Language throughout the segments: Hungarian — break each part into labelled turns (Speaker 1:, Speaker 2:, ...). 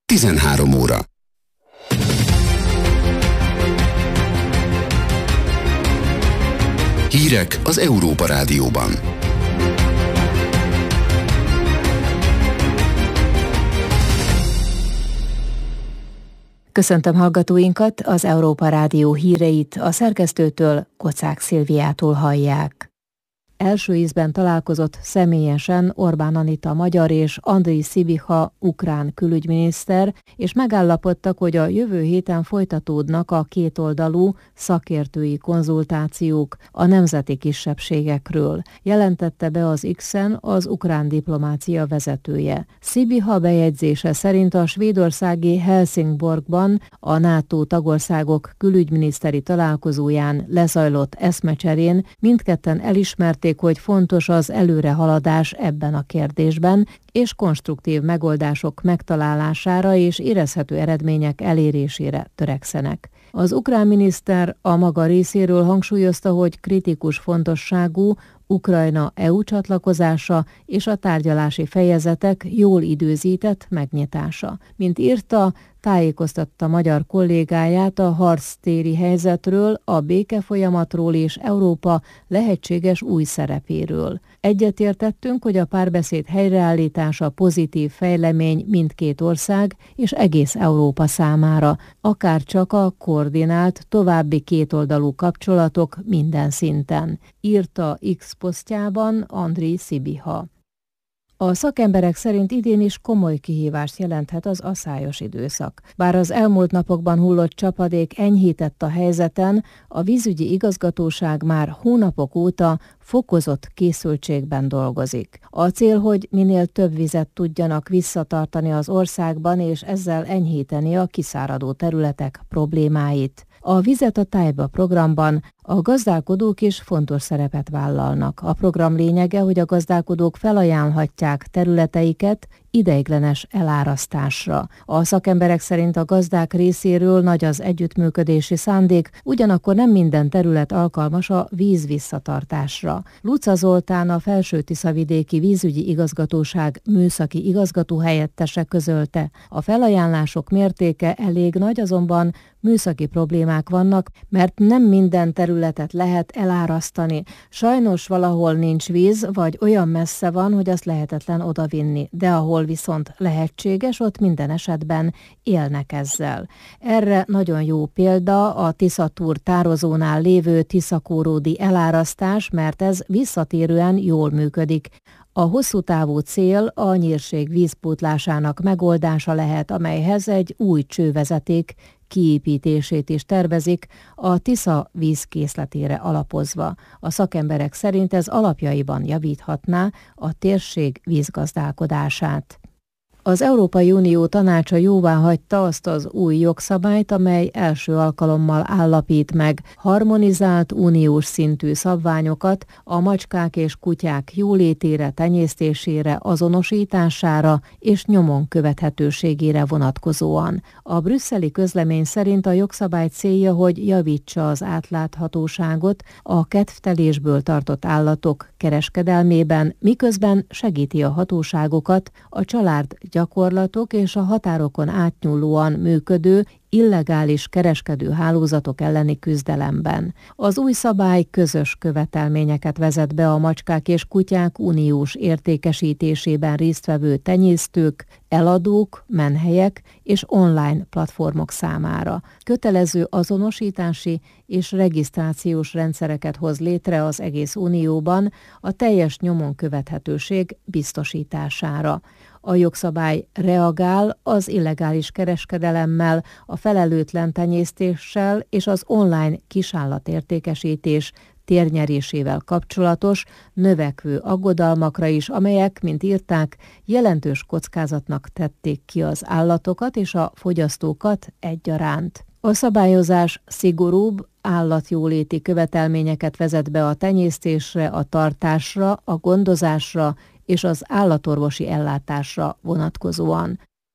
Speaker 1: 13 óra. Hírek az Európa Rádióban.
Speaker 2: Köszöntöm hallgatóinkat, az Európa Rádió híreit a szerkesztőtől, Kocák Szilviától hallják. Első ízben találkozott személyesen Orbán Anita magyar és Andrii Sibiha ukrán külügyminiszter, és megállapodtak, hogy a jövő héten folytatódnak a kétoldalú szakértői konzultációk a nemzeti kisebbségekről, jelentette be az X-en az ukrán diplomácia vezetője. Sibiha bejegyzése szerint a svédországi Helsingborgban a NATO tagországok külügyminiszteri találkozóján lezajlott eszmecserén mindketten elismerték, hogy fontos az előrehaladás ebben a kérdésben, és konstruktív megoldások megtalálására és érezhető eredmények elérésére törekszenek. Az ukrán miniszter a maga részéről hangsúlyozta, hogy kritikus fontosságú Ukrajna EU csatlakozása és a tárgyalási fejezetek jól időzített megnyitása. Mint írta, tájékoztatta magyar kollégáját a harctéri helyzetről, a békefolyamatról és Európa lehetséges új szerepéről. Egyetértettünk, hogy a párbeszéd helyreállítása pozitív fejlemény mindkét ország és egész Európa számára, akárcsak a koordinált további kétoldalú kapcsolatok minden szinten, írta X posztjában Andrii Sibiha. A szakemberek szerint idén is komoly kihívást jelenthet az aszályos időszak. Bár az elmúlt napokban hullott csapadék enyhített a helyzeten, a vízügyi igazgatóság már hónapok óta fokozott készültségben dolgozik. A cél, hogy minél több vizet tudjanak visszatartani az országban, és ezzel enyhíteni a kiszáradó területek problémáit. A Vizet a tájba programban a gazdálkodók is fontos szerepet vállalnak. A program lényege, hogy a gazdálkodók felajánlhatják területeiket ideiglenes elárasztásra. A szakemberek szerint a gazdák részéről nagy az együttműködési szándék, ugyanakkor nem minden terület alkalmas a víz visszatartásra. Luca Zoltán, a Felső-Tiszavidéki Vízügyi Igazgatóság műszaki igazgatóhelyettese közölte. A felajánlások mértéke elég nagy, azonban műszaki problémák vannak, mert nem minden területet lehet elárasztani. Sajnos valahol nincs víz, vagy olyan messze van, hogy azt lehetetlen odavinni, de ahol viszont lehetséges, ott minden esetben élnek ezzel. Erre nagyon jó példa a Tiszatúr tározónál lévő tiszakóródi elárasztás, mert ez visszatérően jól működik. A hosszú távú cél a nyírség vízpótlásának megoldása lehet, amelyhez egy új csővezeték kiépítését is tervezik, a Tisza vízkészletére alapozva. A szakemberek szerint ez alapjaiban javíthatná a térség vízgazdálkodását. Az Európai Unió tanácsa jóváhagyta azt az új jogszabályt, amely első alkalommal állapít meg harmonizált uniós szintű szabványokat a macskák és kutyák jólétére, tenyésztésére, azonosítására és nyomon követhetőségére vonatkozóan. A brüsszeli közlemény szerint a jogszabály célja, hogy javítsa az átláthatóságot a kedvtelésből tartott állatok kereskedelmében, miközben segíti a hatóságokat a család gyakorlatok és a határokon átnyúlóan működő illegális kereskedő hálózatok elleni küzdelemben. Az új szabály közös követelményeket vezet be a macskák és kutyák uniós értékesítésében résztvevő tenyésztők, eladók, menhelyek és online platformok számára. Kötelező azonosítási és regisztrációs rendszereket hoz létre az egész unióban a teljes nyomon követhetőség biztosítására. A jogszabály reagál az illegális kereskedelemmel, a felelőtlen tenyésztéssel és az online kisállatértékesítés térnyerésével kapcsolatos növekvő aggodalmakra is, amelyek, mint írták, jelentős kockázatnak tették ki az állatokat és a fogyasztókat egyaránt. A szabályozás szigorúbb állatjóléti követelményeket vezet be a tenyésztésre, a tartásra, a gondozásra és az állatorvosi ellátásra vonatkozóan.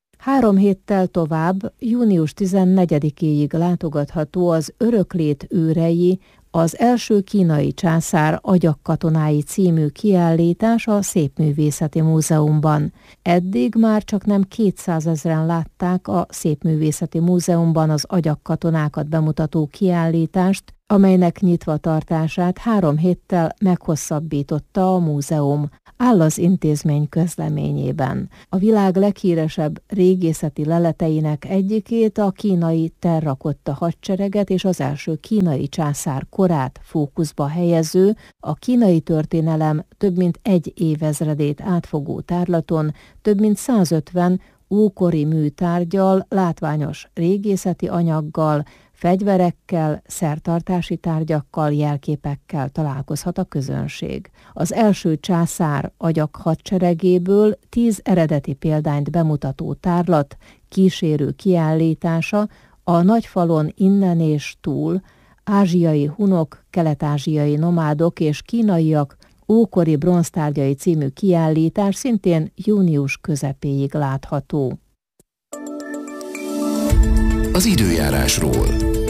Speaker 2: 3 héttel tovább, június 14-éig látogatható az Öröklét őrei Az első kínai császár agyagkatonái című kiállítás a Szépművészeti Múzeumban. Eddig már csak nem 200 000-en látták a Szépművészeti Múzeumban az agyagkatonákat bemutató kiállítást, amelynek nyitva tartását 3 héttel meghosszabbította a múzeum, áll az intézmény közleményében. A világ leghíresebb régészeti leleteinek egyikét, a kínai terrakotta hadsereget és az első kínai császár korát fókuszba helyező, a kínai történelem több mint 1 évezredét átfogó tárlaton több mint 150 ókori műtárggyal, látványos régészeti anyaggal, fegyverekkel, szertartási tárgyakkal, jelképekkel találkozhat a közönség. Az első császár agyak hadseregéből 10 eredeti példányt bemutató tárlat kísérő kiállítása a Nagyfalon innen és túl, ázsiai hunok, kelet-ázsiai nomádok és kínaiak ókori bronztárgyai című kiállítás szintén június közepéig látható.
Speaker 1: Az időjárásról.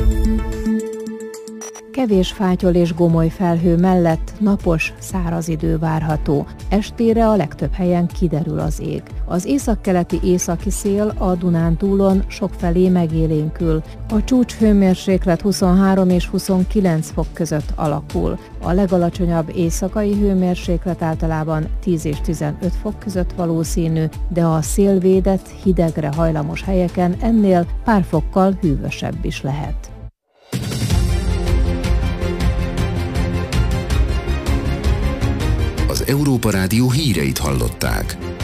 Speaker 2: Kevés fátyol és gomoly felhő mellett napos, száraz idő várható. Estére a legtöbb helyen kiderül az ég. Az északkeleti északi szél a Dunántúlon sokfelé megélénkül. A csúcshőmérséklet 23 és 29 fok között alakul. A legalacsonyabb éjszakai hőmérséklet általában 10 és 15 fok között valószínű, de a szélvédett, hidegre hajlamos helyeken ennél pár fokkal hűvösebb is lehet.
Speaker 1: Az Európa Rádió híreit hallották.